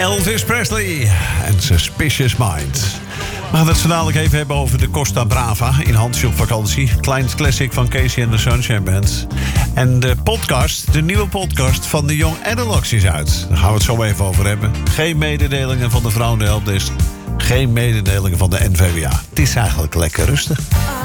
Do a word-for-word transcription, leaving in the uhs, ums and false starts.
Elvis Presley en Suspicious Mind. We gaan het zo dadelijk even hebben over de Costa Brava in Hansje op vakantie. Klein classic van Casey and the Sunshine Band. En de podcast, de nieuwe podcast van de Young Analogs is uit. Daar gaan we het zo even over hebben. Geen mededelingen van de Vrouwenhelpdesk. Geen mededelingen van de N V W A. Het is eigenlijk lekker rustig.